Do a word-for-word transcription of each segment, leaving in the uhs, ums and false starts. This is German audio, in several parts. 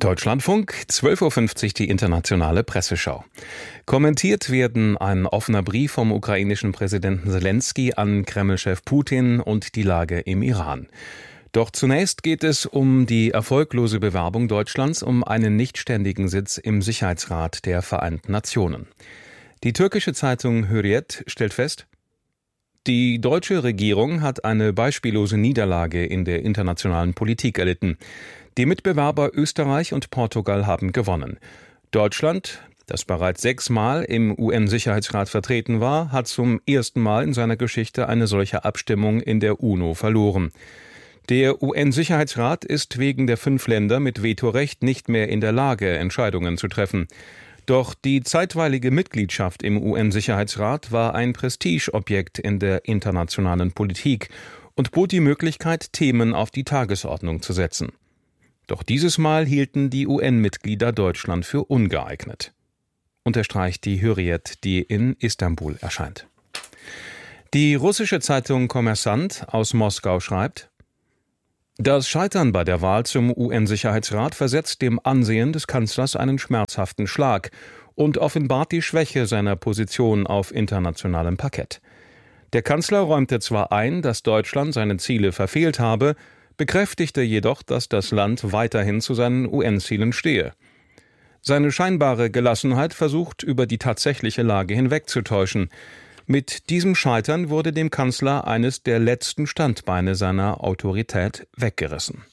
Deutschlandfunk, zwölf Uhr fünfzig, die internationale Presseschau. Kommentiert werden ein offener Brief vom ukrainischen Präsidenten Selenskyj an Kreml-Chef Putin und die Lage im Iran. Doch zunächst geht es um die erfolglose Bewerbung Deutschlands um einen nichtständigen Sitz im Sicherheitsrat der Vereinten Nationen. Die türkische Zeitung Hürriyet stellt fest, die deutsche Regierung hat eine beispiellose Niederlage in der internationalen Politik erlitten. Die Mitbewerber Österreich und Portugal haben gewonnen. Deutschland, das bereits sechsmal im U N-Sicherheitsrat vertreten war, hat zum ersten Mal in seiner Geschichte eine solche Abstimmung in der UNO verloren. Der U N-Sicherheitsrat ist wegen der fünf Länder mit Vetorecht nicht mehr in der Lage, Entscheidungen zu treffen. Doch die zeitweilige Mitgliedschaft im U N-Sicherheitsrat war ein Prestigeobjekt in der internationalen Politik und bot die Möglichkeit, Themen auf die Tagesordnung zu setzen. Doch dieses Mal hielten die U N-Mitglieder Deutschland für ungeeignet, unterstreicht die Hürriyet, die in Istanbul erscheint. Die russische Zeitung Kommersant aus Moskau schreibt: Das Scheitern bei der Wahl zum U N-Sicherheitsrat versetzt dem Ansehen des Kanzlers einen schmerzhaften Schlag und offenbart die Schwäche seiner Position auf internationalem Parkett. Der Kanzler räumte zwar ein, dass Deutschland seine Ziele verfehlt habe, bekräftigte jedoch, dass das Land weiterhin zu seinen U N-Zielen stehe. Seine scheinbare Gelassenheit versucht, über die tatsächliche Lage hinwegzutäuschen. Mit diesem Scheitern wurde dem Kanzler eines der letzten Standbeine seiner Autorität weggerissen.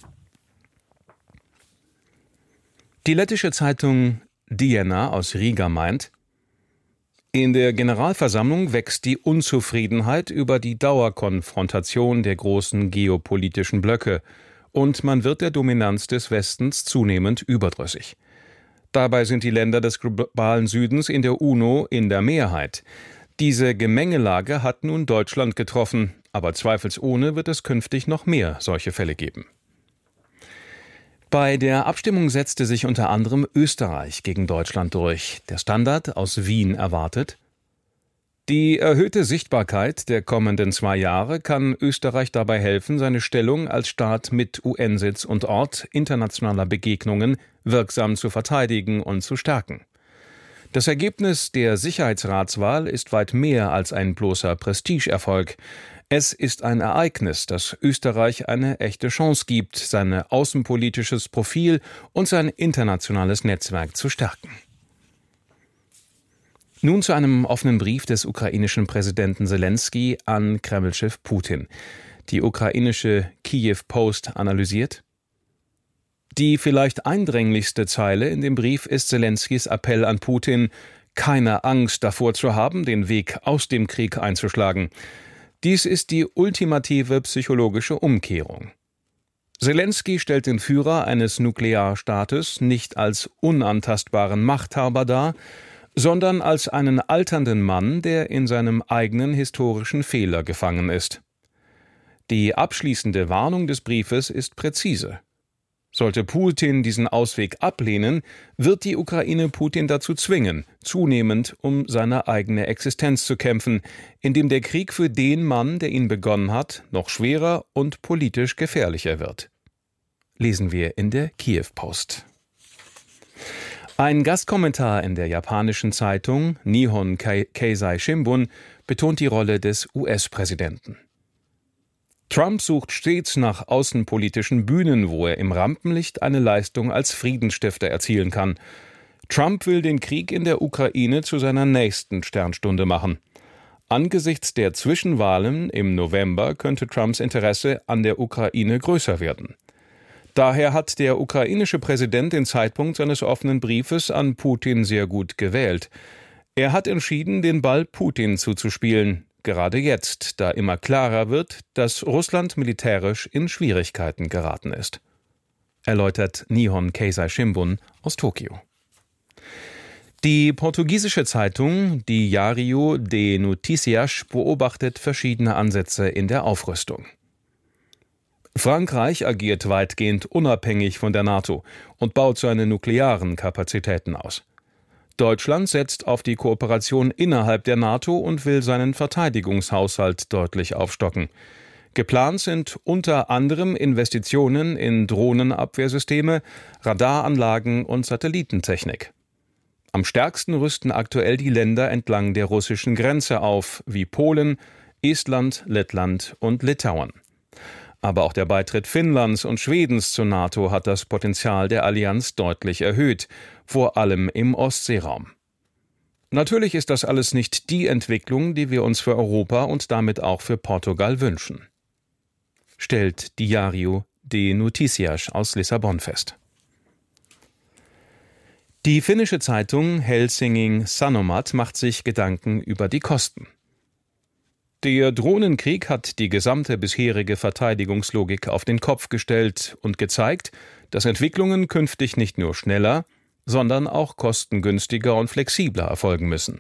Die lettische Zeitung Diena aus Riga meint: In der Generalversammlung wächst die Unzufriedenheit über die Dauerkonfrontation der großen geopolitischen Blöcke und man wird der Dominanz des Westens zunehmend überdrüssig. Dabei sind die Länder des globalen Südens in der UNO in der Mehrheit. Diese Gemengelage hat nun Deutschland getroffen, aber zweifelsohne wird es künftig noch mehr solche Fälle geben. Bei der Abstimmung setzte sich unter anderem Österreich gegen Deutschland durch. Der Standard aus Wien erwartet: Die erhöhte Sichtbarkeit der kommenden zwei Jahre kann Österreich dabei helfen, seine Stellung als Staat mit U N-Sitz und Ort internationaler Begegnungen wirksam zu verteidigen und zu stärken. Das Ergebnis der Sicherheitsratswahl ist weit mehr als ein bloßer Prestigeerfolg. Es ist ein Ereignis, das Österreich eine echte Chance gibt, sein außenpolitisches Profil und sein internationales Netzwerk zu stärken. Nun zu einem offenen Brief des ukrainischen Präsidenten Selenskyj an Kreml-Chef Putin. Die ukrainische Kiew Post analysiert: Die vielleicht eindringlichste Zeile in dem Brief ist Selenskys Appell an Putin, keine Angst davor zu haben, den Weg aus dem Krieg einzuschlagen. Dies ist die ultimative psychologische Umkehrung. Selenskyj stellt den Führer eines Nuklearstaates nicht als unantastbaren Machthaber dar, sondern als einen alternden Mann, der in seinem eigenen historischen Fehler gefangen ist. Die abschließende Warnung des Briefes ist präzise. Sollte Putin diesen Ausweg ablehnen, wird die Ukraine Putin dazu zwingen, zunehmend um seine eigene Existenz zu kämpfen, indem der Krieg für den Mann, der ihn begonnen hat, noch schwerer und politisch gefährlicher wird. Lesen wir in der Kiew Post. Ein Gastkommentar in der japanischen Zeitung Nihon Keizai Shimbun betont die Rolle des U S-Präsidenten. Trump sucht stets nach außenpolitischen Bühnen, wo er im Rampenlicht eine Leistung als Friedensstifter erzielen kann. Trump will den Krieg in der Ukraine zu seiner nächsten Sternstunde machen. Angesichts der Zwischenwahlen im November könnte Trumps Interesse an der Ukraine größer werden. Daher hat der ukrainische Präsident den Zeitpunkt seines offenen Briefes an Putin sehr gut gewählt. Er hat entschieden, den Ball Putin zuzuspielen. Gerade jetzt, da immer klarer wird, dass Russland militärisch in Schwierigkeiten geraten ist, erläutert Nihon Keizai Shimbun aus Tokio. Die portugiesische Zeitung Diário de Noticias beobachtet verschiedene Ansätze in der Aufrüstung. Frankreich agiert weitgehend unabhängig von der NATO und baut seine nuklearen Kapazitäten aus. Deutschland setzt auf die Kooperation innerhalb der NATO und will seinen Verteidigungshaushalt deutlich aufstocken. Geplant sind unter anderem Investitionen in Drohnenabwehrsysteme, Radaranlagen und Satellitentechnik. Am stärksten rüsten aktuell die Länder entlang der russischen Grenze auf, wie Polen, Estland, Lettland und Litauen. Aber auch der Beitritt Finnlands und Schwedens zur NATO hat das Potenzial der Allianz deutlich erhöht, vor allem im Ostseeraum. Natürlich ist das alles nicht die Entwicklung, die wir uns für Europa und damit auch für Portugal wünschen, stellt Diário de Notícias aus Lissabon fest. Die finnische Zeitung Helsingin Sanomat macht sich Gedanken über die Kosten. Der Drohnenkrieg hat die gesamte bisherige Verteidigungslogik auf den Kopf gestellt und gezeigt, dass Entwicklungen künftig nicht nur schneller, sondern auch kostengünstiger und flexibler erfolgen müssen.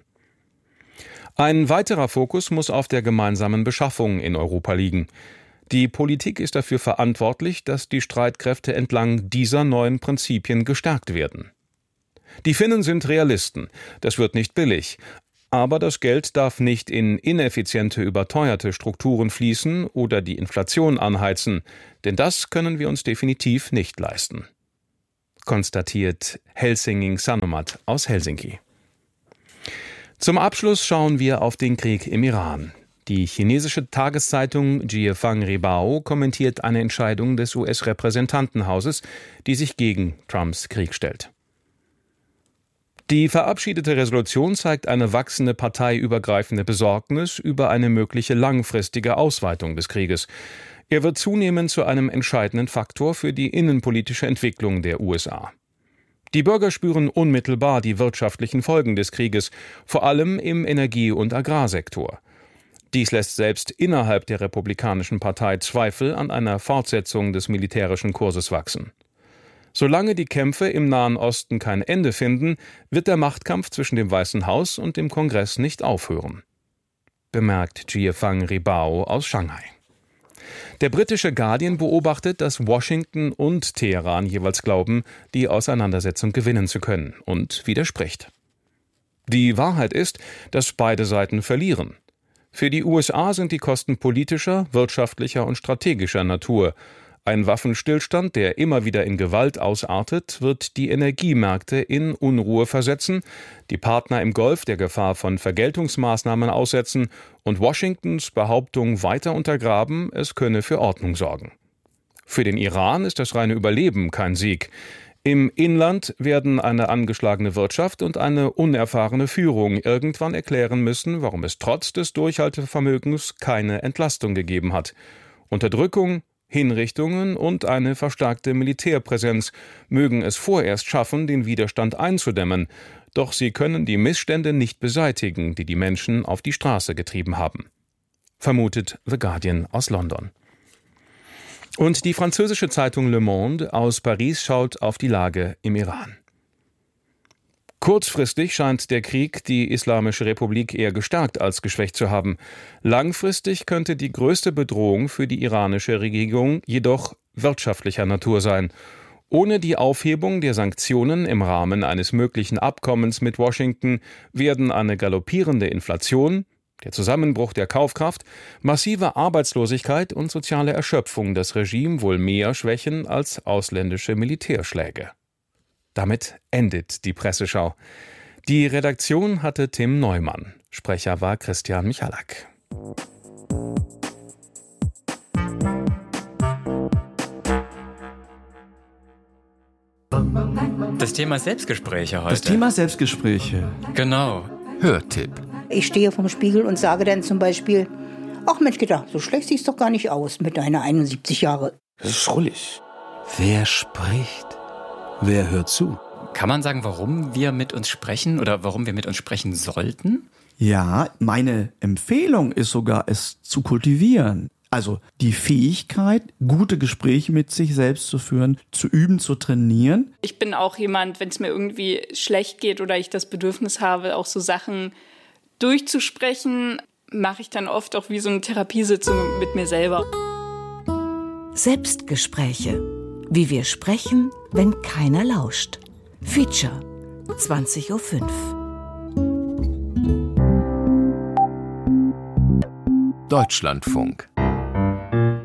Ein weiterer Fokus muss auf der gemeinsamen Beschaffung in Europa liegen. Die Politik ist dafür verantwortlich, dass die Streitkräfte entlang dieser neuen Prinzipien gestärkt werden. Die Finnen sind Realisten, das wird nicht billig, aber das Geld darf nicht in ineffiziente, überteuerte Strukturen fließen oder die Inflation anheizen, denn das können wir uns definitiv nicht leisten, konstatiert Helsingin Sanomat aus Helsinki. Zum Abschluss schauen wir auf den Krieg im Iran. Die chinesische Tageszeitung Jiefang Ribao kommentiert eine Entscheidung des U S-Repräsentantenhauses, die sich gegen Trumps Krieg stellt. Die verabschiedete Resolution zeigt eine wachsende parteiübergreifende Besorgnis über eine mögliche langfristige Ausweitung des Krieges. Er wird zunehmend zu einem entscheidenden Faktor für die innenpolitische Entwicklung der U S A. Die Bürger spüren unmittelbar die wirtschaftlichen Folgen des Krieges, vor allem im Energie- und Agrarsektor. Dies lässt selbst innerhalb der Republikanischen Partei Zweifel an einer Fortsetzung des militärischen Kurses wachsen. Solange die Kämpfe im Nahen Osten kein Ende finden, wird der Machtkampf zwischen dem Weißen Haus und dem Kongress nicht aufhören, bemerkt Jiefang Ribao aus Shanghai. Der britische Guardian beobachtet, dass Washington und Teheran jeweils glauben, die Auseinandersetzung gewinnen zu können, und widerspricht. Die Wahrheit ist, dass beide Seiten verlieren. Für die U S A sind die Kosten politischer, wirtschaftlicher und strategischer Natur. Ein Waffenstillstand, der immer wieder in Gewalt ausartet, wird die Energiemärkte in Unruhe versetzen, die Partner im Golf der Gefahr von Vergeltungsmaßnahmen aussetzen und Washingtons Behauptung weiter untergraben, es könne für Ordnung sorgen. Für den Iran ist das reine Überleben kein Sieg. Im Inland werden eine angeschlagene Wirtschaft und eine unerfahrene Führung irgendwann erklären müssen, warum es trotz des Durchhaltevermögens keine Entlastung gegeben hat. Unterdrückung, Hinrichtungen und eine verstärkte Militärpräsenz mögen es vorerst schaffen, den Widerstand einzudämmen, doch sie können die Missstände nicht beseitigen, die die Menschen auf die Straße getrieben haben, vermutet The Guardian aus London. Und die französische Zeitung Le Monde aus Paris schaut auf die Lage im Iran. Kurzfristig scheint der Krieg die Islamische Republik eher gestärkt als geschwächt zu haben. Langfristig könnte die größte Bedrohung für die iranische Regierung jedoch wirtschaftlicher Natur sein. Ohne die Aufhebung der Sanktionen im Rahmen eines möglichen Abkommens mit Washington werden eine galoppierende Inflation, der Zusammenbruch der Kaufkraft, massive Arbeitslosigkeit und soziale Erschöpfung das Regime wohl mehr schwächen als ausländische Militärschläge. Damit endet die Presseschau. Die Redaktion hatte Tim Neumann. Sprecher war Christian Michalak. Das Thema Selbstgespräche heute. Das Thema Selbstgespräche. Genau. Hörtipp. Ich stehe vorm Spiegel und sage dann zum Beispiel, ach Mensch, gedacht, so schlecht siehst doch gar nicht aus mit deiner einundsiebzig Jahre. Das ist schrullig. Wer spricht? Wer hört zu? Kann man sagen, warum wir mit uns sprechen oder warum wir mit uns sprechen sollten? Ja, meine Empfehlung ist sogar, es zu kultivieren. Also die Fähigkeit, gute Gespräche mit sich selbst zu führen, zu üben, zu trainieren. Ich bin auch jemand, wenn es mir irgendwie schlecht geht oder ich das Bedürfnis habe, auch so Sachen durchzusprechen, mache ich dann oft auch wie so eine Therapiesitzung mit mir selber. Selbstgespräche. Wie wir sprechen, wenn keiner lauscht. Feature. zwanzig Uhr fünf. Deutschlandfunk.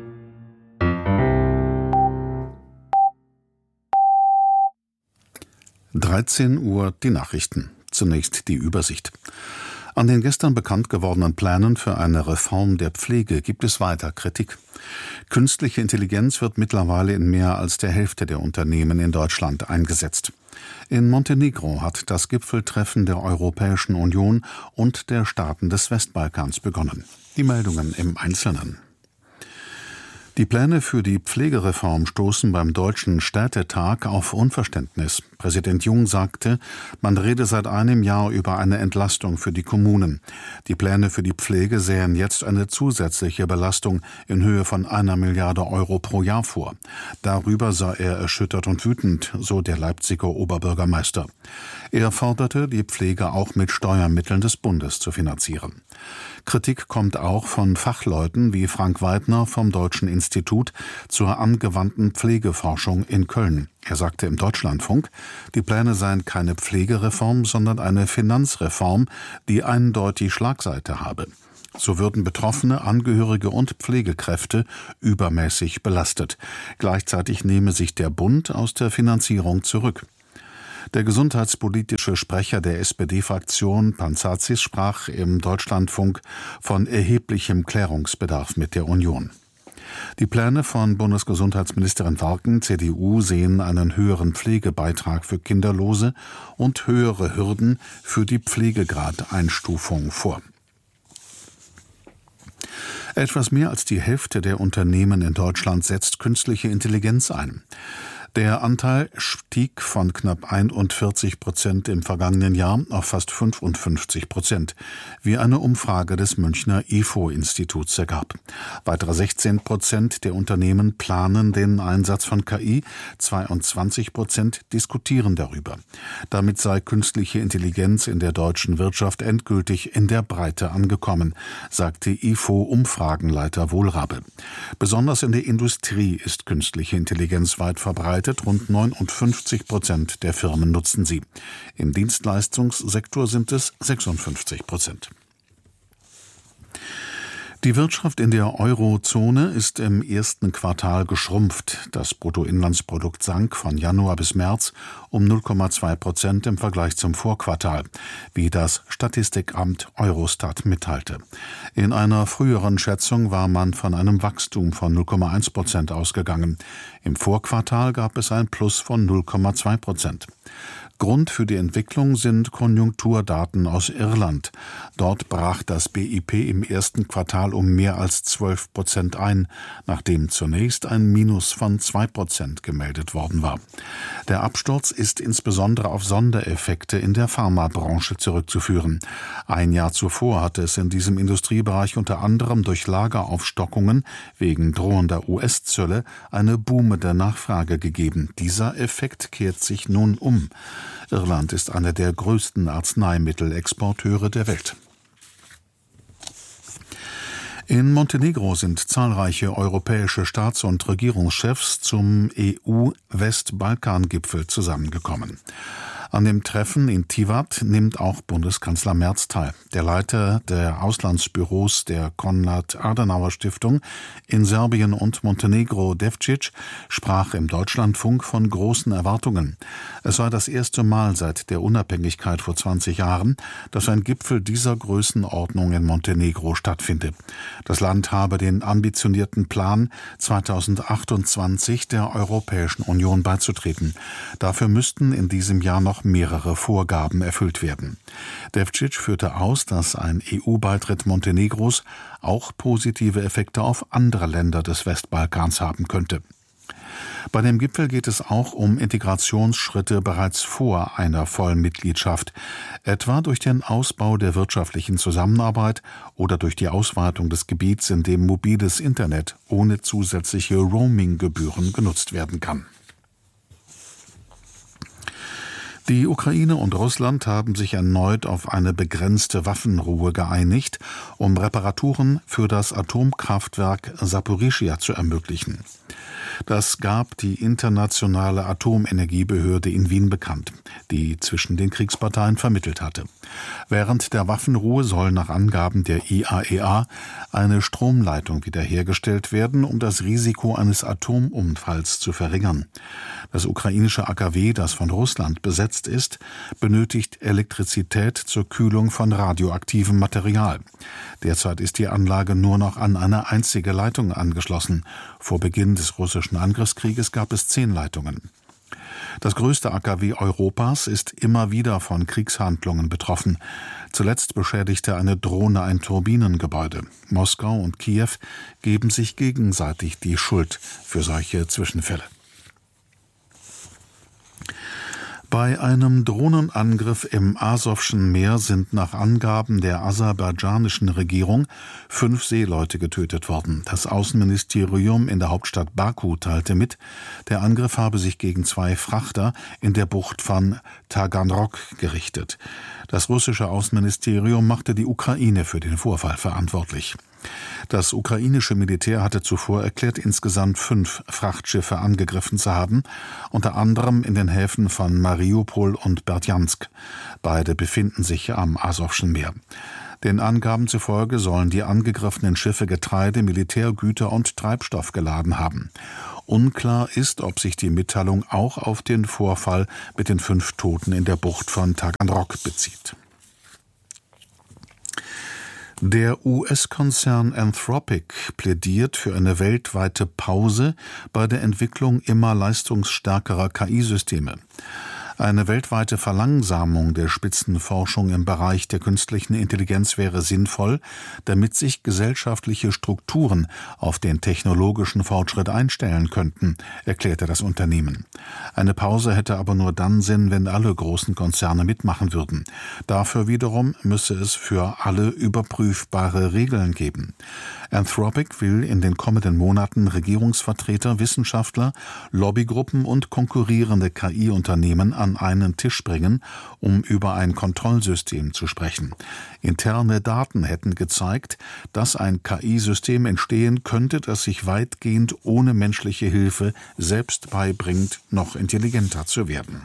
dreizehn Uhr die Nachrichten. Zunächst die Übersicht. An den gestern bekannt gewordenen Plänen für eine Reform der Pflege gibt es weiter Kritik. Künstliche Intelligenz wird mittlerweile in mehr als der Hälfte der Unternehmen in Deutschland eingesetzt. In Montenegro hat das Gipfeltreffen der Europäischen Union und der Staaten des Westbalkans begonnen. Die Meldungen im Einzelnen. Die Pläne für die Pflegereform stoßen beim Deutschen Städtetag auf Unverständnis. Präsident Jung sagte, man rede seit einem Jahr über eine Entlastung für die Kommunen. Die Pläne für die Pflege sähen jetzt eine zusätzliche Belastung in Höhe von einer Milliarde Euro pro Jahr vor. Darüber sei er erschüttert und wütend, so der Leipziger Oberbürgermeister. Er forderte, die Pflege auch mit Steuermitteln des Bundes zu finanzieren. Kritik kommt auch von Fachleuten wie Frank Weidner vom Deutschen Institut zur angewandten Pflegeforschung in Köln. Er sagte im Deutschlandfunk, die Pläne seien keine Pflegereform, sondern eine Finanzreform, die eindeutig Schlagseite habe. So würden Betroffene, Angehörige und Pflegekräfte übermäßig belastet. Gleichzeitig nehme sich der Bund aus der Finanzierung zurück. Der gesundheitspolitische Sprecher der S P D-Fraktion, Panzazis, sprach im Deutschlandfunk von erheblichem Klärungsbedarf mit der Union. Die Pläne von Bundesgesundheitsministerin Warken, C D U, sehen einen höheren Pflegebeitrag für Kinderlose und höhere Hürden für die Pflegegradeinstufung vor. Etwas mehr als die Hälfte der Unternehmen in Deutschland setzt künstliche Intelligenz ein. Der Anteil stieg von knapp einundvierzig Prozent im vergangenen Jahr auf fast fünfundfünfzig Prozent, wie eine Umfrage des Münchner I F O-Instituts ergab. Weitere sechzehn Prozent der Unternehmen planen den Einsatz von K I, zweiundzwanzig Prozent diskutieren darüber. Damit sei künstliche Intelligenz in der deutschen Wirtschaft endgültig in der Breite angekommen, sagte I F O-Umfragenleiter Wohlrabe. Besonders in der Industrie ist künstliche Intelligenz weit verbreitet. Rund neunundfünfzig Prozent der Firmen nutzen sie. Im Dienstleistungssektor sind es sechsundfünfzig Prozent. Die Wirtschaft in der Eurozone ist im ersten Quartal geschrumpft. Das Bruttoinlandsprodukt sank von Januar bis März um null Komma zwei Prozent im Vergleich zum Vorquartal, wie das Statistikamt Eurostat mitteilte. In einer früheren Schätzung war man von einem Wachstum von null Komma eins Prozent ausgegangen. Im Vorquartal gab es ein Plus von null Komma zwei Prozent. Grund für die Entwicklung sind Konjunkturdaten aus Irland. Dort brach das B I P im ersten Quartal um mehr als zwölf Prozent ein, nachdem zunächst ein Minus von zwei Prozent gemeldet worden war. Der Absturz ist insbesondere auf Sondereffekte in der Pharmabranche zurückzuführen. Ein Jahr zuvor hatte es in diesem Industriebereich unter anderem durch Lageraufstockungen wegen drohender U S-Zölle eine boomende Nachfrage gegeben. Dieser Effekt kehrt sich nun um. Irland ist einer der größten Arzneimittelexporteure der Welt. In Montenegro sind zahlreiche europäische Staats- und Regierungschefs zum E U-Westbalkan-Gipfel zusammengekommen. An dem Treffen in Tivat nimmt auch Bundeskanzler Merz teil. Der Leiter der Auslandsbüros der Konrad-Adenauer-Stiftung in Serbien und Montenegro, Devčić, sprach im Deutschlandfunk von großen Erwartungen. Es sei das erste Mal seit der Unabhängigkeit vor zwanzig Jahren, dass ein Gipfel dieser Größenordnung in Montenegro stattfinde. Das Land habe den ambitionierten Plan, zweitausendachtundzwanzig der Europäischen Union beizutreten. Dafür müssten in diesem Jahr noch mehrere Vorgaben erfüllt werden. Devčić führte aus, dass ein E U-Beitritt Montenegros auch positive Effekte auf andere Länder des Westbalkans haben könnte. Bei dem Gipfel geht es auch um Integrationsschritte bereits vor einer Vollmitgliedschaft, etwa durch den Ausbau der wirtschaftlichen Zusammenarbeit oder durch die Ausweitung des Gebiets, in dem mobiles Internet ohne zusätzliche Roaming-Gebühren genutzt werden kann. Die Ukraine und Russland haben sich erneut auf eine begrenzte Waffenruhe geeinigt, um Reparaturen für das Atomkraftwerk Saporischschja zu ermöglichen. Das gab die Internationale Atomenergiebehörde in Wien bekannt, die zwischen den Kriegsparteien vermittelt hatte. Während der Waffenruhe soll nach Angaben der I A E A eine Stromleitung wiederhergestellt werden, um das Risiko eines Atomunfalls zu verringern. Das ukrainische A K W, das von Russland besetzt ist, benötigt Elektrizität zur Kühlung von radioaktivem Material. Derzeit ist die Anlage nur noch an eine einzige Leitung angeschlossen. Vor Beginn des russischen Angriffskrieges gab es zehn Leitungen. Das größte A K W Europas ist immer wieder von Kriegshandlungen betroffen. Zuletzt beschädigte eine Drohne ein Turbinengebäude. Moskau und Kiew geben sich gegenseitig die Schuld für solche Zwischenfälle. Bei einem Drohnenangriff im Asowschen Meer sind nach Angaben der aserbaidschanischen Regierung fünf Seeleute getötet worden. Das Außenministerium in der Hauptstadt Baku teilte mit, der Angriff habe sich gegen zwei Frachter in der Bucht von Taganrog gerichtet. Das russische Außenministerium machte die Ukraine für den Vorfall verantwortlich. Das ukrainische Militär hatte zuvor erklärt, insgesamt fünf Frachtschiffe angegriffen zu haben, unter anderem in den Häfen von Mariupol und Berdjansk. Beide befinden sich am Asowschen Meer. Den Angaben zufolge sollen die angegriffenen Schiffe Getreide, Militärgüter und Treibstoff geladen haben. Unklar ist, ob sich die Mitteilung auch auf den Vorfall mit den fünf Toten in der Bucht von Taganrog bezieht. Der U S-Konzern Anthropic plädiert für eine weltweite Pause bei der Entwicklung immer leistungsstärkerer K I-Systeme. Eine weltweite Verlangsamung der Spitzenforschung im Bereich der künstlichen Intelligenz wäre sinnvoll, damit sich gesellschaftliche Strukturen auf den technologischen Fortschritt einstellen könnten, erklärte das Unternehmen. Eine Pause hätte aber nur dann Sinn, wenn alle großen Konzerne mitmachen würden. Dafür wiederum müsse es für alle überprüfbare Regeln geben. Anthropic will in den kommenden Monaten Regierungsvertreter, Wissenschaftler, Lobbygruppen und konkurrierende K I-Unternehmen an einen Tisch bringen, um über ein Kontrollsystem zu sprechen. Interne Daten hätten gezeigt, dass ein K I-System entstehen könnte, das sich weitgehend ohne menschliche Hilfe selbst beibringt, noch intelligenter zu werden.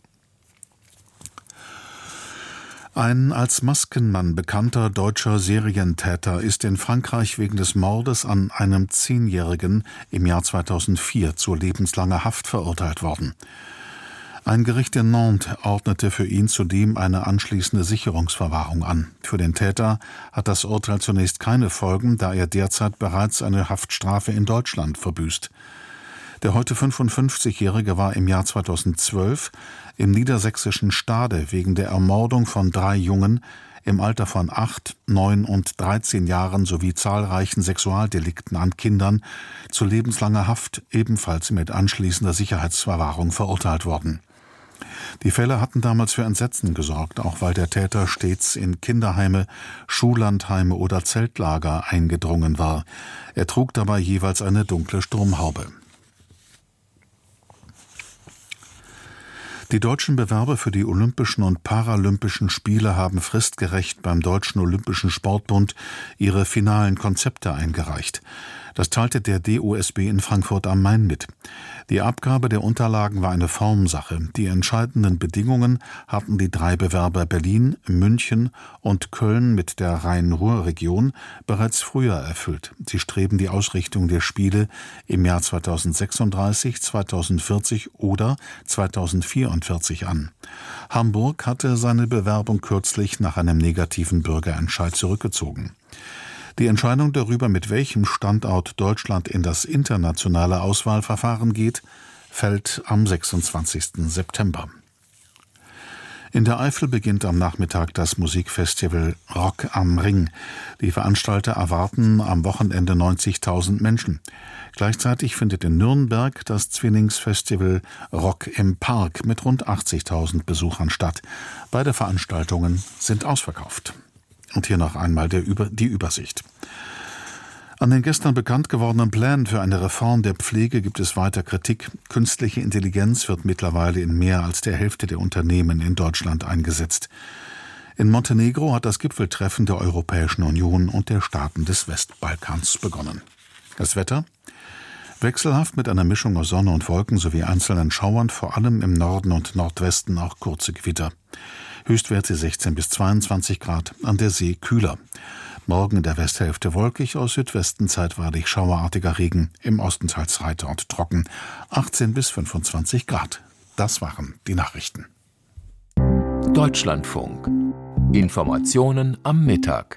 Ein als Maskenmann bekannter deutscher Serientäter ist in Frankreich wegen des Mordes an einem Zehnjährigen im Jahr zweitausendvier zu lebenslanger Haft verurteilt worden. Ein Gericht in Nantes ordnete für ihn zudem eine anschließende Sicherungsverwahrung an. Für den Täter hat das Urteil zunächst keine Folgen, da er derzeit bereits eine Haftstrafe in Deutschland verbüßt. Der heute fünfundfünfzigjährige war im Jahr zweitausendzwölf im niedersächsischen Stade wegen der Ermordung von drei Jungen im Alter von acht, neun und dreizehn Jahren sowie zahlreichen Sexualdelikten an Kindern zu lebenslanger Haft, ebenfalls mit anschließender Sicherheitsverwahrung verurteilt worden. Die Fälle hatten damals für Entsetzen gesorgt, auch weil der Täter stets in Kinderheime, Schullandheime oder Zeltlager eingedrungen war. Er trug dabei jeweils eine dunkle Sturmhaube. Die deutschen Bewerber für die Olympischen und Paralympischen Spiele haben fristgerecht beim Deutschen Olympischen Sportbund ihre finalen Konzepte eingereicht. Das teilte der D O S B in Frankfurt am Main mit. Die Abgabe der Unterlagen war eine Formsache. Die entscheidenden Bedingungen hatten die drei Bewerber Berlin, München und Köln mit der Rhein-Ruhr-Region bereits früher erfüllt. Sie streben die Ausrichtung der Spiele im Jahr zweitausendsechsunddreißig, zweitausendvierzig oder zweitausendvierundvierzig an. Hamburg hatte seine Bewerbung kürzlich nach einem negativen Bürgerentscheid zurückgezogen. Die Entscheidung darüber, mit welchem Standort Deutschland in das internationale Auswahlverfahren geht, fällt am sechsundzwanzigsten September. In der Eifel beginnt am Nachmittag das Musikfestival Rock am Ring. Die Veranstalter erwarten am Wochenende neunzigtausend Menschen. Gleichzeitig findet in Nürnberg das Zwillingsfestival Rock im Park mit rund achtzigtausend Besuchern statt. Beide Veranstaltungen sind ausverkauft. Und hier noch einmal der Über- die Übersicht. An den gestern bekannt gewordenen Plänen für eine Reform der Pflege gibt es weiter Kritik. Künstliche Intelligenz wird mittlerweile in mehr als der Hälfte der Unternehmen in Deutschland eingesetzt. In Montenegro hat das Gipfeltreffen der Europäischen Union und der Staaten des Westbalkans begonnen. Das Wetter? Wechselhaft mit einer Mischung aus Sonne und Wolken sowie einzelnen Schauern, vor allem im Norden und Nordwesten auch kurze Gewitter. Höchstwerte sechzehn bis zweiundzwanzig Grad, an der See kühler. Morgen in der Westhälfte wolkig, aus Südwesten zeitweilig schauerartiger Regen, im Osten teils heiter und trocken, achtzehn bis fünfundzwanzig Grad. Das waren die Nachrichten. Deutschlandfunk. Informationen am Mittag.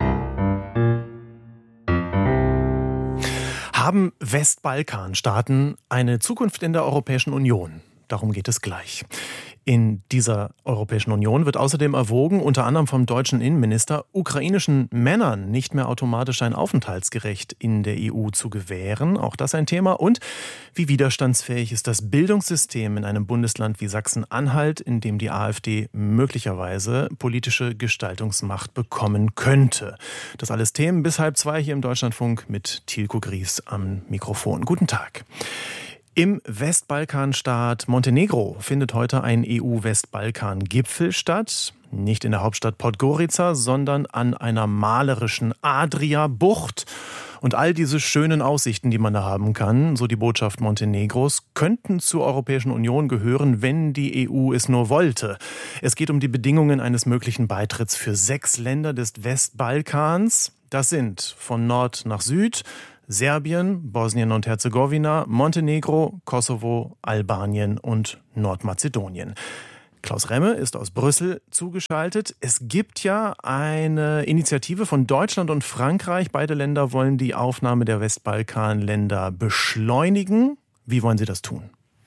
Haben Westbalkanstaaten eine Zukunft in der Europäischen Union? Darum geht es gleich. In dieser Europäischen Union wird außerdem erwogen, unter anderem vom deutschen Innenminister, ukrainischen Männern nicht mehr automatisch ein Aufenthaltsrecht in der E U zu gewähren. Auch das ein Thema. Und wie widerstandsfähig ist das Bildungssystem in einem Bundesland wie Sachsen-Anhalt, in dem die AfD möglicherweise politische Gestaltungsmacht bekommen könnte. Das alles Themen bis halb zwei hier im Deutschlandfunk mit Tilko Gries am Mikrofon. Guten Tag. Im Westbalkanstaat Montenegro findet heute ein E U-Westbalkan-Gipfel statt. Nicht in der Hauptstadt Podgorica, sondern an einer malerischen Adria-Bucht. Und all diese schönen Aussichten, die man da haben kann, so die Botschaft Montenegros, könnten zur Europäischen Union gehören, wenn die E U es nur wollte. Es geht um die Bedingungen eines möglichen Beitritts für sechs Länder des Westbalkans. Das sind von Nord nach Süd Serbien, Bosnien und Herzegowina, Montenegro, Kosovo, Albanien und Nordmazedonien. Klaus Remme ist aus Brüssel zugeschaltet. Es gibt ja eine Initiative von Deutschland und Frankreich. Beide Länder wollen die Aufnahme der Westbalkanländer beschleunigen. Wie wollen Sie das tun?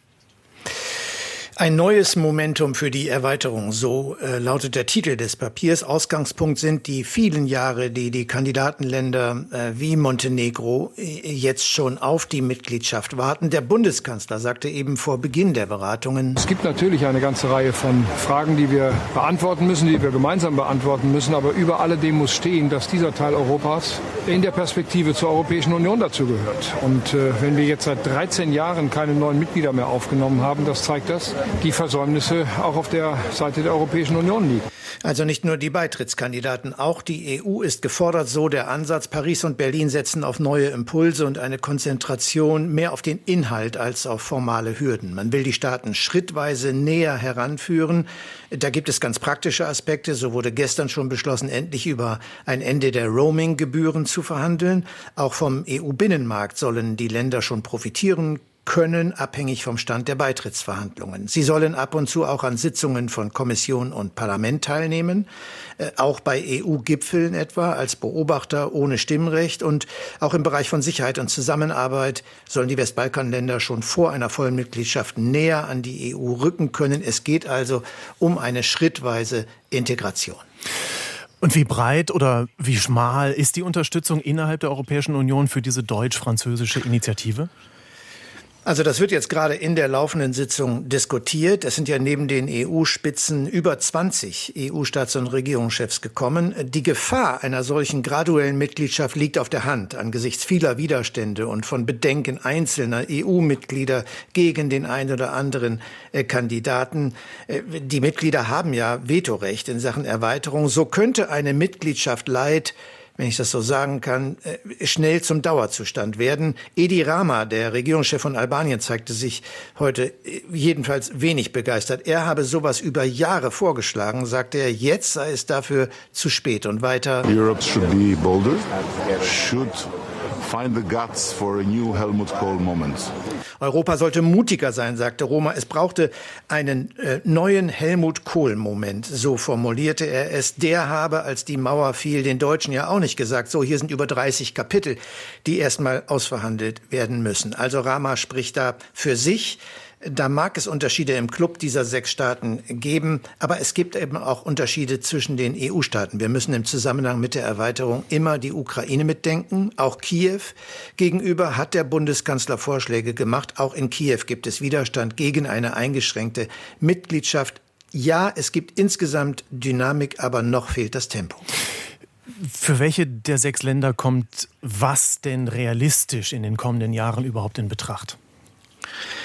Ein neues Momentum für die Erweiterung, so äh, lautet der Titel des Papiers. Ausgangspunkt sind die vielen Jahre, die die Kandidatenländer äh, wie Montenegro äh, jetzt schon auf die Mitgliedschaft warten. Der Bundeskanzler sagte eben vor Beginn der Beratungen: Es gibt natürlich eine ganze Reihe von Fragen, die wir beantworten müssen, die wir gemeinsam beantworten müssen. Aber über alledem muss stehen, dass dieser Teil Europas in der Perspektive zur Europäischen Union dazugehört. Und äh, wenn wir jetzt seit dreizehn Jahren keine neuen Mitglieder mehr aufgenommen haben, das zeigt das, die Versäumnisse auch auf der Seite der Europäischen Union liegen. Also nicht nur die Beitrittskandidaten, auch die E U ist gefordert, so der Ansatz. Paris und Berlin setzen auf neue Impulse und eine Konzentration mehr auf den Inhalt als auf formale Hürden. Man will die Staaten schrittweise näher heranführen. Da gibt es ganz praktische Aspekte. So wurde gestern schon beschlossen, endlich über ein Ende der Roaming-Gebühren zu verhandeln. Auch vom E U-Binnenmarkt sollen die Länder schon profitieren können, abhängig vom Stand der Beitrittsverhandlungen. Sie sollen ab und zu auch an Sitzungen von Kommission und Parlament teilnehmen, äh, auch bei E U-Gipfeln etwa, als Beobachter ohne Stimmrecht. Und auch im Bereich von Sicherheit und Zusammenarbeit sollen die Westbalkanländer schon vor einer vollen Mitgliedschaft näher an die E U rücken können. Es geht also um eine schrittweise Integration. Und wie breit oder wie schmal ist die Unterstützung innerhalb der Europäischen Union für diese deutsch-französische Initiative? Also das wird jetzt gerade in der laufenden Sitzung diskutiert. Es sind ja neben den E U-Spitzen über zwanzig E U-Staats- und Regierungschefs gekommen. Die Gefahr einer solchen graduellen Mitgliedschaft liegt auf der Hand angesichts vieler Widerstände und von Bedenken einzelner E U-Mitglieder gegen den einen oder anderen äh, Kandidaten. Äh, die Mitglieder haben ja Vetorecht in Sachen Erweiterung. So könnte eine Mitgliedschaft light, wenn ich das so sagen kann, schnell zum Dauerzustand werden. Edi Rama, der Regierungschef von Albanien, zeigte sich heute jedenfalls wenig begeistert. Er habe sowas über Jahre vorgeschlagen, sagte er, jetzt sei es dafür zu spät. Und weiter: Europe should be bolder, should find the guts for a new Helmut Kohl moment. Europa sollte mutiger sein, sagte Roma. Es brauchte einen äh, neuen Helmut Kohl-Moment, so formulierte er es. Der habe, als die Mauer fiel, den Deutschen ja auch nicht gesagt, so, hier sind über dreißig Kapitel, die erstmal ausverhandelt werden müssen. Also Rama spricht da für sich. Da mag es Unterschiede im Club dieser sechs Staaten geben, aber es gibt eben auch Unterschiede zwischen den E U-Staaten. Wir müssen im Zusammenhang mit der Erweiterung immer die Ukraine mitdenken. Auch Kiew gegenüber hat der Bundeskanzler Vorschläge gemacht. Auch in Kiew gibt es Widerstand gegen eine eingeschränkte Mitgliedschaft. Ja, es gibt insgesamt Dynamik, aber noch fehlt das Tempo. Für welche der sechs Länder kommt was denn realistisch in den kommenden Jahren überhaupt in Betracht?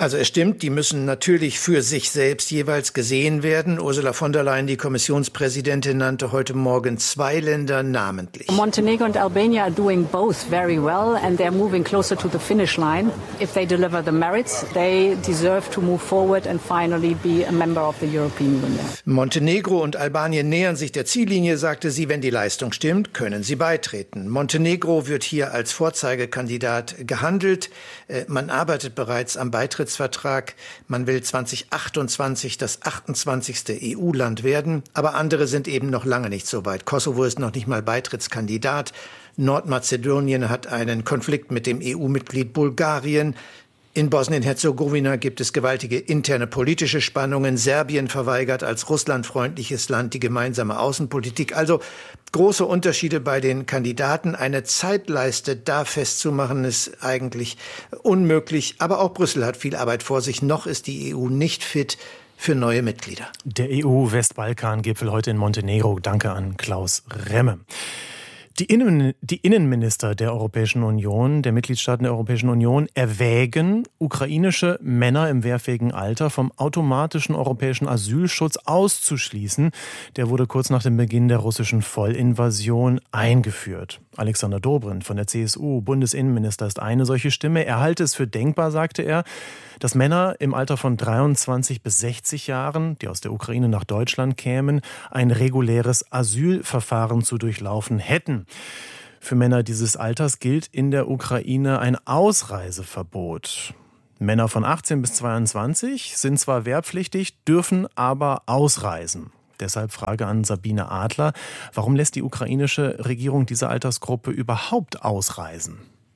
Also es stimmt, die müssen natürlich für sich selbst jeweils gesehen werden. Ursula von der Leyen, die Kommissionspräsidentin, nannte heute Morgen zwei Länder namentlich. Montenegro and Albania are doing both very well and they're moving closer to the finish line. If they deliver the merits, they deserve to move forward and finally be a member of the European Union. Montenegro und Albanien nähern sich der Ziellinie, sagte sie. Wenn die Leistung stimmt, können sie beitreten. Montenegro wird hier als Vorzeigekandidat gehandelt. Man arbeitet bereits am Beitrittsvertrag. Man will zwanzig achtundzwanzig das achtundzwanzigste E U-Land werden. Aber andere sind eben noch lange nicht so weit. Kosovo ist noch nicht mal Beitrittskandidat. Nordmazedonien hat einen Konflikt mit dem E U-Mitglied Bulgarien. In Bosnien-Herzegowina gibt es gewaltige interne politische Spannungen. Serbien verweigert als russlandfreundliches Land die gemeinsame Außenpolitik. Also große Unterschiede bei den Kandidaten. Eine Zeitleiste da festzumachen, ist eigentlich unmöglich. Aber auch Brüssel hat viel Arbeit vor sich. Noch ist die E U nicht fit für neue Mitglieder. Der E U-Westbalkan-Gipfel heute in Montenegro. Danke an Klaus Remme. Die, Innen, die Innenminister der Europäischen Union, der Mitgliedstaaten der Europäischen Union, erwägen, ukrainische Männer im wehrfähigen Alter vom automatischen europäischen Asylschutz auszuschließen. Der wurde kurz nach dem Beginn der russischen Vollinvasion eingeführt. Alexander Dobrindt von der C S U, Bundesinnenminister, ist eine solche Stimme. Er halte es für denkbar, sagte er, dass Männer im Alter von dreiundzwanzig bis sechzig Jahren, die aus der Ukraine nach Deutschland kämen, ein reguläres Asylverfahren zu durchlaufen hätten. Für Männer dieses Alters gilt in der Ukraine ein Ausreiseverbot. Männer von achtzehn bis zweiundzwanzig sind zwar wehrpflichtig, dürfen aber ausreisen. Deshalb Frage an Sabine Adler: Warum lässt die ukrainische Regierung diese Altersgruppe überhaupt ausreisen?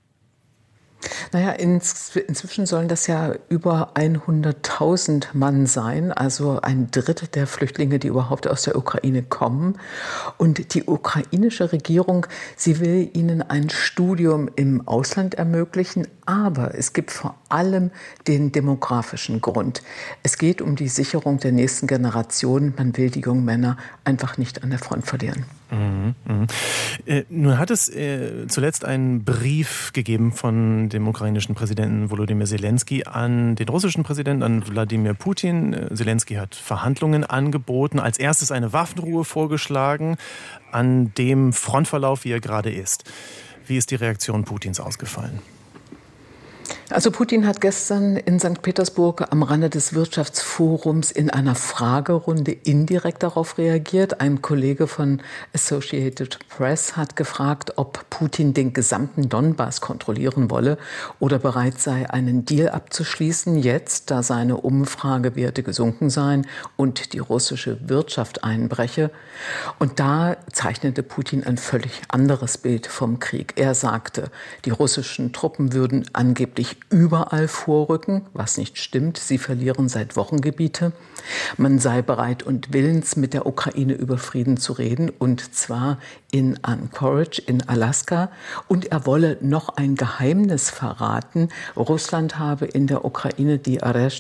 Naja, inzwischen sollen das ja über hunderttausend Mann sein, also ein Drittel der Flüchtlinge, die überhaupt aus der Ukraine kommen. Und die ukrainische Regierung, sie will ihnen ein Studium im Ausland ermöglichen, aber es gibt vor allem den demografischen Grund. Es geht um die Sicherung der nächsten Generation. Man will die jungen Männer einfach nicht an der Front verlieren. Mhm, mh. äh, nun hat es äh, zuletzt einen Brief gegeben von dem ukrainischen Präsidenten Volodymyr Zelensky an den russischen Präsidenten, an Wladimir Putin. Zelensky hat Verhandlungen angeboten, als erstes eine Waffenruhe vorgeschlagen an dem Frontverlauf, wie er gerade ist. Wie ist die Reaktion Putins ausgefallen? Also Putin hat gestern in Sankt Petersburg am Rande des Wirtschaftsforums in einer Fragerunde indirekt darauf reagiert. Ein Kollege von Associated Press hat gefragt, ob Putin den gesamten Donbass kontrollieren wolle oder bereit sei, einen Deal abzuschließen, jetzt, da seine Umfragewerte gesunken seien und die russische Wirtschaft einbreche. Und da zeichnete Putin ein völlig anderes Bild vom Krieg. Er sagte, die russischen Truppen würden angeblich überall vorrücken, was nicht stimmt. Sie verlieren seit Wochen Gebiete. Man sei bereit und willens, mit der Ukraine über Frieden zu reden, und zwar in Anchorage in Alaska. Und er wolle noch ein Geheimnis verraten. Russland habe in der Ukraine die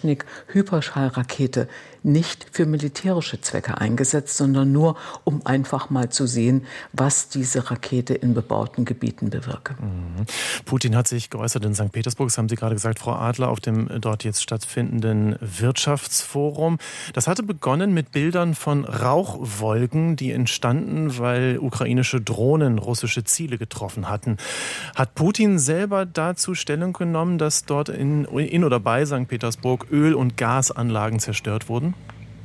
Areshnik-Hyperschallrakete nicht für militärische Zwecke eingesetzt, sondern nur, um einfach mal zu sehen, was diese Rakete in bebauten Gebieten bewirke. Mhm. Putin hat sich geäußert in Sankt Petersburg, das haben Sie gerade gesagt, Frau Adler, auf dem dort jetzt stattfindenden Wirtschaftsforum. Das hatte begonnen mit Bildern von Rauchwolken, die entstanden, weil ukrainische Drohnen russische Ziele getroffen hatten. Hat Putin selber dazu Stellung genommen, dass dort in, in oder bei Sankt Petersburg Öl- und Gasanlagen zerstört wurden?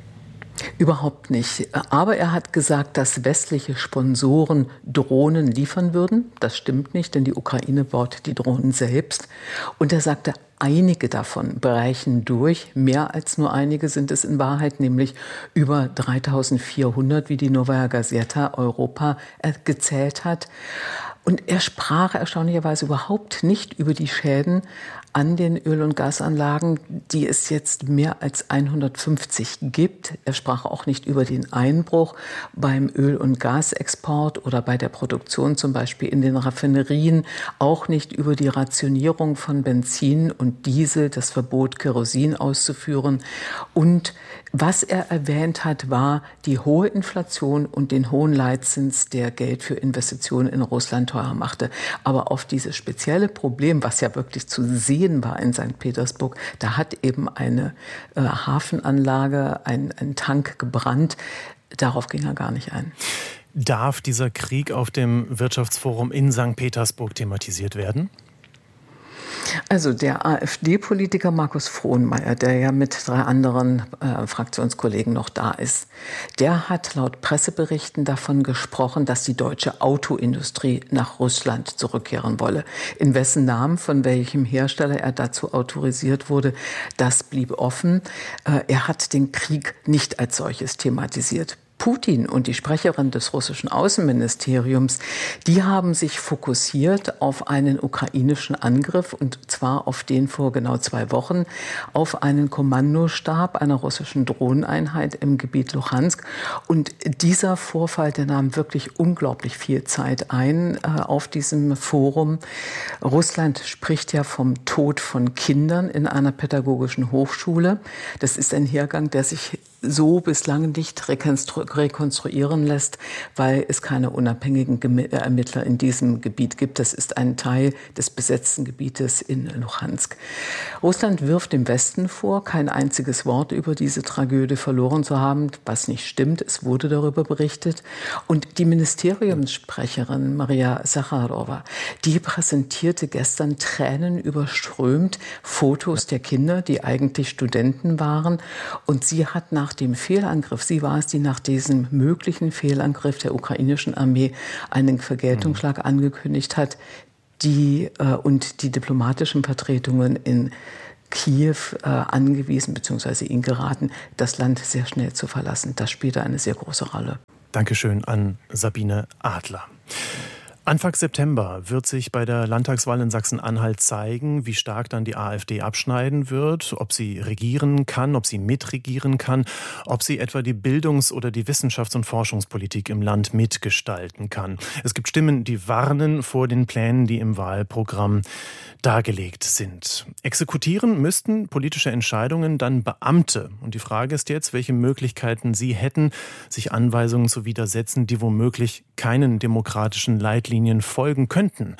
Überhaupt nicht. Aber er hat gesagt, dass westliche Sponsoren Drohnen liefern würden. Das stimmt nicht, denn die Ukraine baut die Drohnen selbst. Und er sagte, einige davon brechen durch. Mehr als nur einige sind es in Wahrheit, nämlich über dreitausendvierhundert, wie die Novaya Gazeta Europa gezählt hat. Und er sprach erstaunlicherweise überhaupt nicht über die Schäden an den Öl- und Gasanlagen, die es jetzt mehr als hundertfünfzig gibt. Er sprach auch nicht über den Einbruch beim Öl- und Gasexport oder bei der Produktion, zum Beispiel in den Raffinerien, auch nicht über die Rationierung von Benzin und Diesel, das Verbot, Kerosin auszuführen. Und was er erwähnt hat, war die hohe Inflation und den hohen Leitzins, der Geld für Investitionen in Russland teuer machte. Aber auf dieses spezielle Problem, was ja wirklich zu sehen sehen war in Sankt Petersburg. Da hat eben eine äh, Hafenanlage, ein, ein Tank gebrannt. Darauf ging er gar nicht ein. Darf dieser Krieg auf dem Wirtschaftsforum in Sankt Petersburg thematisiert werden? Also der AfD-Politiker Markus Frohnmayer, der ja mit drei anderen äh, Fraktionskollegen noch da ist, der hat laut Presseberichten davon gesprochen, dass die deutsche Autoindustrie nach Russland zurückkehren wolle. In wessen Namen, von welchem Hersteller er dazu autorisiert wurde, das blieb offen. Äh, er hat den Krieg nicht als solches thematisiert. Putin und die Sprecherin des russischen Außenministeriums, die haben sich fokussiert auf einen ukrainischen Angriff, und zwar auf den vor genau zwei Wochen, auf einen Kommandostab einer russischen Drohneneinheit im Gebiet Luhansk. Und dieser Vorfall, der nahm wirklich unglaublich viel Zeit ein äh, auf diesem Forum. Russland spricht ja vom Tod von Kindern in einer pädagogischen Hochschule. Das ist ein Hergang, der sich so bislang nicht rekonstru- rekonstruieren lässt, weil es keine unabhängigen Gem- Ermittler in diesem Gebiet gibt. Das ist ein Teil des besetzten Gebietes in Luhansk. Russland wirft dem Westen vor, kein einziges Wort über diese Tragödie verloren zu haben, was nicht stimmt. Es wurde darüber berichtet. Und die Ministeriumssprecherin Maria Sacharowa, die präsentierte gestern tränenüberströmt Fotos der Kinder, die eigentlich Studenten waren. Und sie hat nach Nach dem Fehlangriff, sie war es, die nach diesem möglichen Fehlangriff der ukrainischen Armee einen Vergeltungsschlag mhm. angekündigt hat, die äh, und die diplomatischen Vertretungen in Kiew äh, angewiesen bzw. ihnen geraten, das Land sehr schnell zu verlassen. Das spielte eine sehr große Rolle. Dankeschön an Sabine Adler. Anfang September wird sich bei der Landtagswahl in Sachsen-Anhalt zeigen, wie stark dann die AfD abschneiden wird, ob sie regieren kann, ob sie mitregieren kann, ob sie etwa die Bildungs- oder die Wissenschafts- und Forschungspolitik im Land mitgestalten kann. Es gibt Stimmen, die warnen vor den Plänen, die im Wahlprogramm dargelegt sind. Exekutieren müssten politische Entscheidungen dann Beamte. Und die Frage ist jetzt, welche Möglichkeiten sie hätten, sich Anweisungen zu widersetzen, die womöglich keinen demokratischen Leitlinien folgen könnten.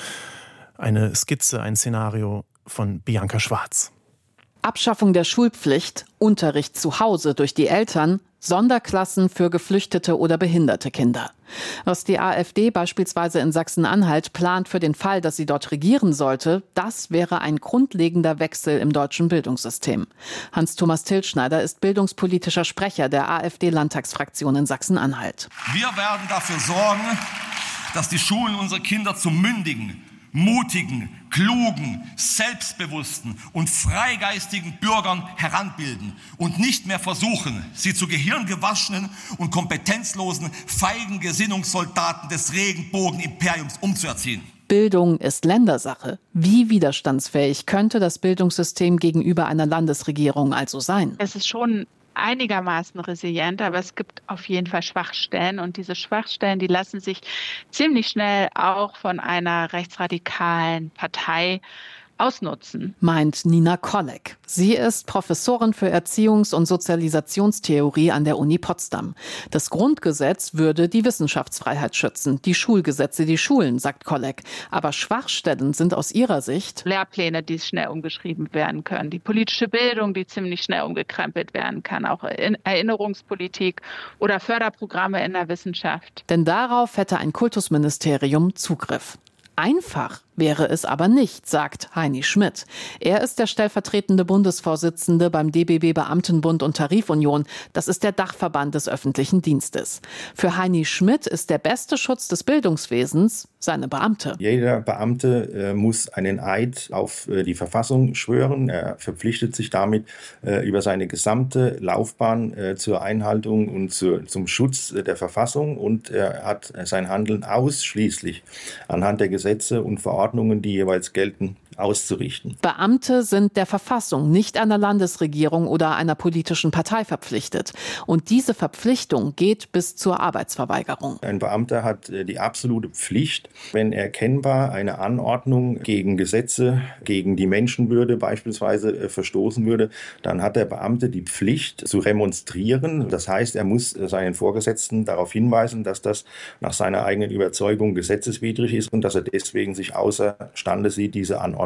Eine Skizze, ein Szenario von Bianca Schwarz. Abschaffung der Schulpflicht, Unterricht zu Hause durch die Eltern, Sonderklassen für geflüchtete oder behinderte Kinder. Was die AfD beispielsweise in Sachsen-Anhalt plant für den Fall, dass sie dort regieren sollte, das wäre ein grundlegender Wechsel im deutschen Bildungssystem. Hans-Thomas Tilschneider ist bildungspolitischer Sprecher der AfD-Landtagsfraktion in Sachsen-Anhalt. Wir werden dafür sorgen, dass die Schulen unsere Kinder zu mündigen, mutigen, klugen, selbstbewussten und freigeistigen Bürgern heranbilden und nicht mehr versuchen, sie zu gehirngewaschenen und kompetenzlosen, feigen Gesinnungssoldaten des Regenbogenimperiums umzuerziehen. Bildung ist Ländersache. Wie widerstandsfähig könnte das Bildungssystem gegenüber einer Landesregierung also sein? Es ist schon einigermaßen resilient, aber es gibt auf jeden Fall Schwachstellen, und diese Schwachstellen, die lassen sich ziemlich schnell auch von einer rechtsradikalen Partei ausnutzen. Meint Nina Kolleg. Sie ist Professorin für Erziehungs- und Sozialisationstheorie an der Uni Potsdam. Das Grundgesetz würde die Wissenschaftsfreiheit schützen, die Schulgesetze die Schulen, sagt Kolleg. Aber Schwachstellen sind aus ihrer Sicht Lehrpläne, die schnell umgeschrieben werden können, die politische Bildung, die ziemlich schnell umgekrempelt werden kann, auch Erinnerungspolitik oder Förderprogramme in der Wissenschaft. Denn darauf hätte ein Kultusministerium Zugriff. Einfach wäre es aber nicht, sagt Heini Schmidt. Er ist der stellvertretende Bundesvorsitzende beim D B B Beamtenbund und Tarifunion. Das ist der Dachverband des öffentlichen Dienstes. Für Heini Schmidt ist der beste Schutz des Bildungswesens seine Beamte. Jeder Beamte äh, muss einen Eid auf äh, die Verfassung schwören. Er verpflichtet sich damit äh, über seine gesamte Laufbahn äh, zur Einhaltung und zur, zum Schutz äh, der Verfassung, und er hat äh, sein Handeln ausschließlich anhand der Gesetze und Verordnungen, die jeweils gelten, auszurichten. Beamte sind der Verfassung, nicht einer Landesregierung oder einer politischen Partei verpflichtet. Und diese Verpflichtung geht bis zur Arbeitsverweigerung. Ein Beamter hat die absolute Pflicht, wenn erkennbar eine Anordnung gegen Gesetze, gegen die Menschenwürde beispielsweise verstoßen würde, dann hat der Beamte die Pflicht zu remonstrieren. Das heißt, er muss seinen Vorgesetzten darauf hinweisen, dass das nach seiner eigenen Überzeugung gesetzeswidrig ist und dass er deswegen sich außerstande sieht, diese Anordnung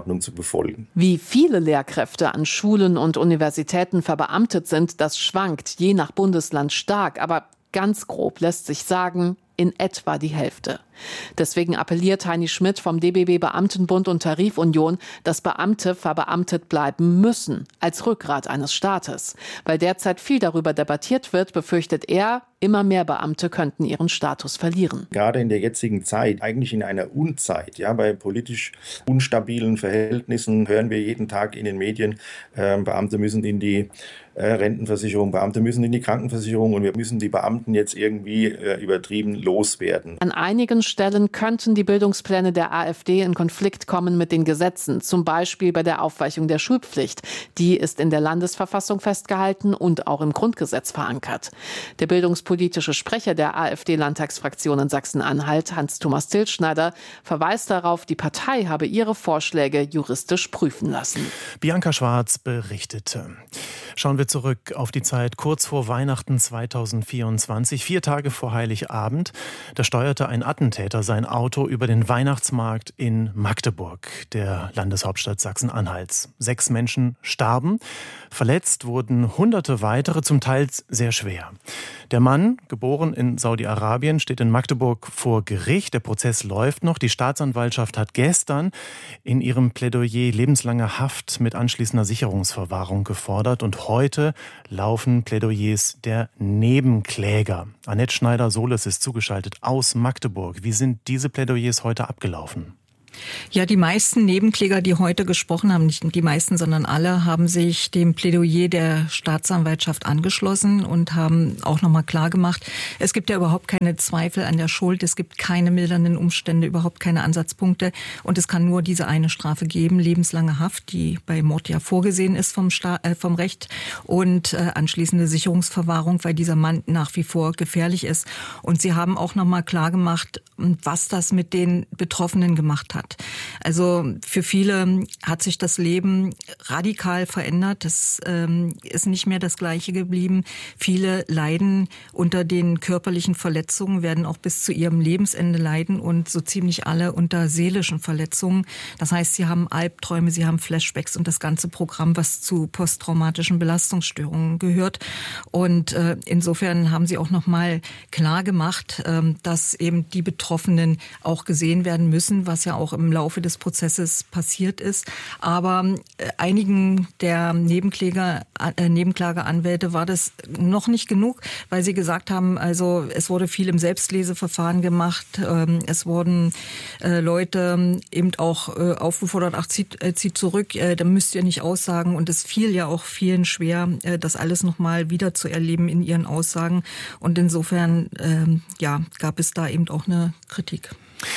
Anordnung zu befolgen. Wie viele Lehrkräfte an Schulen und Universitäten verbeamtet sind, das schwankt je nach Bundesland stark, aber ganz grob lässt sich sagen, in etwa die Hälfte. Deswegen appelliert Heini Schmidt vom D B B Beamtenbund und Tarifunion, dass Beamte verbeamtet bleiben müssen, als Rückgrat eines Staates. Weil derzeit viel darüber debattiert wird, befürchtet er, immer mehr Beamte könnten ihren Status verlieren. Gerade in der jetzigen Zeit, eigentlich in einer Unzeit, ja, bei politisch unstabilen Verhältnissen hören wir jeden Tag in den Medien, äh, Beamte müssen in die äh, Rentenversicherung, Beamte müssen in die Krankenversicherung und wir müssen die Beamten jetzt irgendwie äh, übertrieben loswerden. An einigen Stellen könnten die Bildungspläne der AfD in Konflikt kommen mit den Gesetzen, zum Beispiel bei der Aufweichung der Schulpflicht. Die ist in der Landesverfassung festgehalten und auch im Grundgesetz verankert. Der bildungspolitische Sprecher der AfD-Landtagsfraktion in Sachsen-Anhalt, Hans-Thomas Tilschneider, verweist darauf, die Partei habe ihre Vorschläge juristisch prüfen lassen. Bianca Schwarz berichtete. Schauen wir zurück auf die Zeit kurz vor Weihnachten zweitausendvierundzwanzig, vier Tage vor Heiligabend. Da steuerte ein Attentäter sein Auto über den Weihnachtsmarkt in Magdeburg, der Landeshauptstadt Sachsen-Anhalts. Sechs Menschen starben, verletzt wurden hunderte weitere, zum Teil sehr schwer. Der Mann, geboren in Saudi-Arabien, steht in Magdeburg vor Gericht. Der Prozess läuft noch. Die Staatsanwaltschaft hat gestern in ihrem Plädoyer lebenslange Haft mit anschließender Sicherungsverwahrung gefordert. Und heute laufen Plädoyers der Nebenkläger. Annette Schneider-Sohles ist zugeschaltet aus Magdeburg. Wie sind diese Plädoyers heute abgelaufen? Ja, die meisten Nebenkläger, die heute gesprochen haben, nicht die meisten, sondern alle, haben sich dem Plädoyer der Staatsanwaltschaft angeschlossen und haben auch nochmal klargemacht, es gibt ja überhaupt keine Zweifel an der Schuld, es gibt keine mildernden Umstände, überhaupt keine Ansatzpunkte und es kann nur diese eine Strafe geben, lebenslange Haft, die bei Mord ja vorgesehen ist vom, Sta- äh, vom Recht und äh, anschließende Sicherungsverwahrung, weil dieser Mann nach wie vor gefährlich ist. Und sie haben auch nochmal klargemacht, was das mit den Betroffenen gemacht hat. Also für viele hat sich das Leben radikal verändert. Es ähm, ist nicht mehr das Gleiche geblieben. Viele leiden unter den körperlichen Verletzungen, werden auch bis zu ihrem Lebensende leiden und so ziemlich alle unter seelischen Verletzungen. Das heißt, sie haben Albträume, sie haben Flashbacks und das ganze Programm, was zu posttraumatischen Belastungsstörungen gehört. Und äh, insofern haben sie auch noch mal klar gemacht, äh, dass eben die Betroffenen auch gesehen werden müssen, was ja auch im Laufe des Prozesses passiert ist. Aber äh, einigen der Nebenkläger, äh, Nebenklageanwälte war das noch nicht genug, weil sie gesagt haben, also es wurde viel im Selbstleseverfahren gemacht. Ähm, es wurden äh, Leute eben auch äh, aufgefordert, ach, zieht, äh, zieht zurück, äh, da müsst ihr nicht aussagen. Und es fiel ja auch vielen schwer, äh, das alles nochmal wieder zu erleben in ihren Aussagen. Und insofern äh, ja, gab es da eben auch eine Kritik.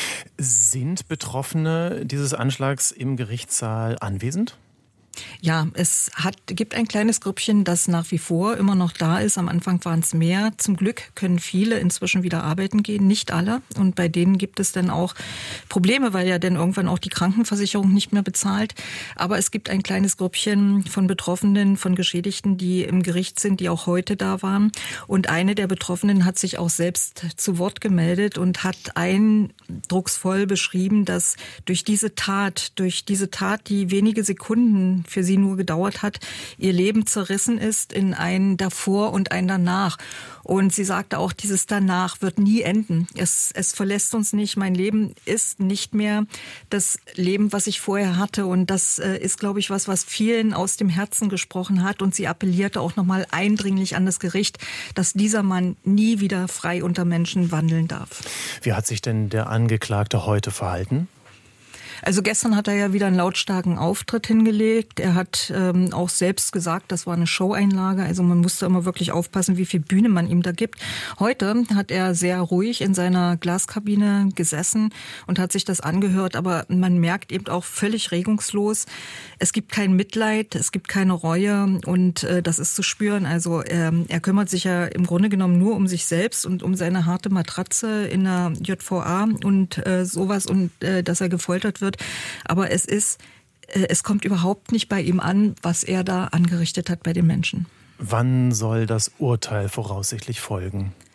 Sind Betroffene dieses Anschlags im Gerichtssaal anwesend? Ja, es hat, gibt ein kleines Grüppchen, das nach wie vor immer noch da ist. Am Anfang waren es mehr. Zum Glück können viele inzwischen wieder arbeiten gehen, nicht alle. Und bei denen gibt es dann auch Probleme, weil ja dann irgendwann auch die Krankenversicherung nicht mehr bezahlt. Aber es gibt ein kleines Grüppchen von Betroffenen, von Geschädigten, die im Gericht sind, die auch heute da waren. Und eine der Betroffenen hat sich auch selbst zu Wort gemeldet und hat eindrucksvoll beschrieben, dass durch diese Tat, durch diese Tat, die wenige Sekunden für sie nur gedauert hat, ihr Leben zerrissen ist in ein Davor und ein Danach. Und sie sagte auch, dieses Danach wird nie enden. Es, es verlässt uns nicht. Mein Leben ist nicht mehr das Leben, was ich vorher hatte. Und das äh, ist, glaube ich, was, was vielen aus dem Herzen gesprochen hat. Und sie appellierte auch nochmal eindringlich an das Gericht, dass dieser Mann nie wieder frei unter Menschen wandeln darf. Wie hat sich denn der Angeklagte heute verhalten? Also gestern hat er ja wieder einen lautstarken Auftritt hingelegt. Er hat ähm, auch selbst gesagt, das war eine Showeinlage. Also man musste immer wirklich aufpassen, wie viel Bühne man ihm da gibt. Heute hat er sehr ruhig in seiner Glaskabine gesessen und hat sich das angehört. Aber man merkt eben auch völlig regungslos. Es gibt kein Mitleid, es gibt keine Reue und äh, das ist zu spüren. Also äh, er kümmert sich ja im Grunde genommen nur um sich selbst und um seine harte Matratze in der J V A und äh, sowas und äh, dass er gefoltert wird. Aber es ist, es kommt überhaupt nicht bei ihm an, was er da angerichtet hat bei den Menschen. Wann soll das Urteil voraussichtlich folgen?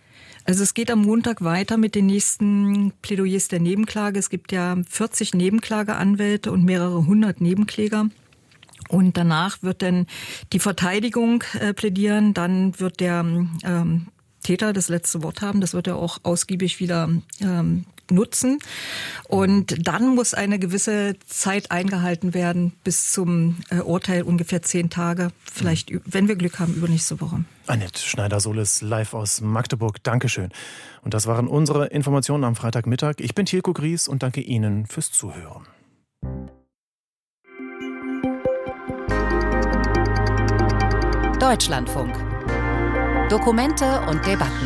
Also es geht am Montag weiter mit den nächsten Plädoyers der Nebenklage. Es gibt ja vierzig Nebenklageanwälte und mehrere hundert Nebenkläger. Und danach wird dann die Verteidigung äh, plädieren, dann wird der ähm, Täter das letzte Wort haben. Das wird er auch ausgiebig wieder ähm, nutzen. Und dann muss eine gewisse Zeit eingehalten werden bis zum äh, Urteil, ungefähr zehn Tage. Vielleicht, wenn wir Glück haben, übernächste Woche. Annette Schneider-Solis live aus Magdeburg. Dankeschön. Und das waren unsere Informationen am Freitagmittag. Ich bin Tilko Gries und danke Ihnen fürs Zuhören. Deutschlandfunk. Dokumente und Debatten.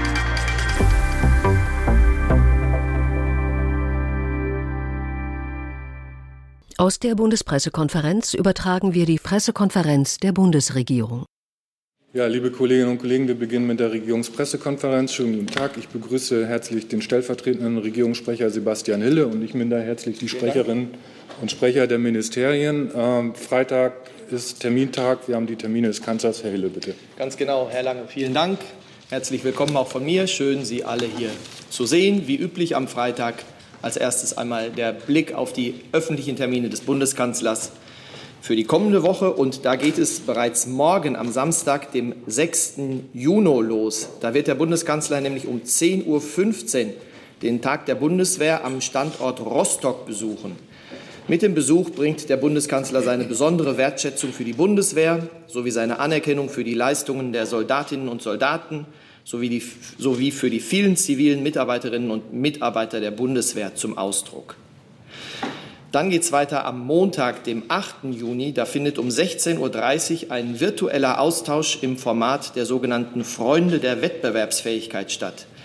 Aus der Bundespressekonferenz übertragen wir die Pressekonferenz der Bundesregierung. Ja, liebe Kolleginnen und Kollegen, wir beginnen mit der Regierungspressekonferenz. Schönen guten Tag. Ich begrüße herzlich den stellvertretenden Regierungssprecher Sebastian Hille und ich minder herzlich die Sprecherinnen und Sprecher der Ministerien. Ähm, Freitag ist Termintag. Wir haben die Termine des Kanzlers. Herr Hille, bitte. Ganz genau, Herr Lange, vielen Dank. Herzlich willkommen auch von mir. Schön, Sie alle hier zu sehen. Wie üblich am Freitag als erstes einmal der Blick auf die öffentlichen Termine des Bundeskanzlers für die kommende Woche. Und da geht es bereits morgen am Samstag, dem sechsten Juni, los. Da wird der Bundeskanzler nämlich um zehn Uhr fünfzehn den Tag der Bundeswehr am Standort Rostock besuchen. Mit dem Besuch bringt der Bundeskanzler seine besondere Wertschätzung für die Bundeswehr sowie seine Anerkennung für die Leistungen der Soldatinnen und Soldaten sowie, die, sowie für die vielen zivilen Mitarbeiterinnen und Mitarbeiter der Bundeswehr zum Ausdruck. Dann geht es weiter am Montag, dem achten Juni. Da findet um sechzehn Uhr dreißig ein virtueller Austausch im Format der sogenannten Freunde der Wettbewerbsfähigkeit statt.